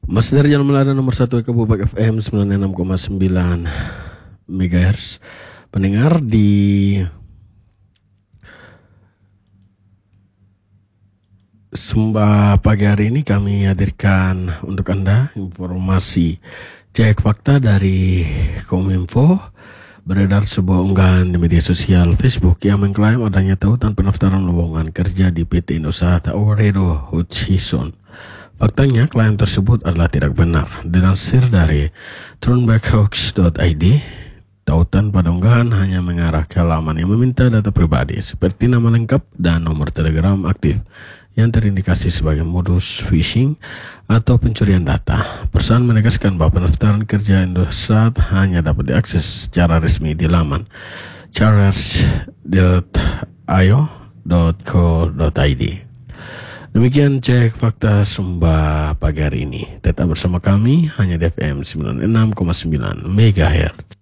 Masih dari Jalan Melada nomor 1 Kabubak FM 96,9 MHz. Pendengar di Sumba pagi hari ini kami hadirkan untuk Anda informasi cek fakta dari Kominfo. Beredar sebuah unggahan di media sosial Facebook yang mengklaim adanya tautan pendaftaran lowongan kerja di PT Indosat Ooredoo Hutchison. Faktanya, klaim tersebut adalah tidak benar. Dilansir dari turnbackhawks.id, tautan pada unggahan hanya mengarah ke halaman yang meminta data pribadi seperti nama lengkap dan nomor telegram aktif yang terindikasi sebagai modus phishing atau pencurian data. Perusahaan menegaskan bahwa pendaftaran kerja Indosat hanya dapat diakses secara resmi di laman careers.io.co.id. Demikian cek fakta Sumba pagi hari ini. Tetap bersama kami hanya di FM 96,9 MHz.